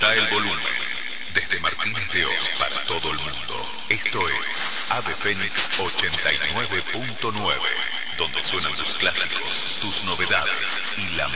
Baja el volumen. Desde Martínez de Oz para todo el mundo. Esto es Ave Fénix 89.9, donde suenan tus clásicos, tus novedades y la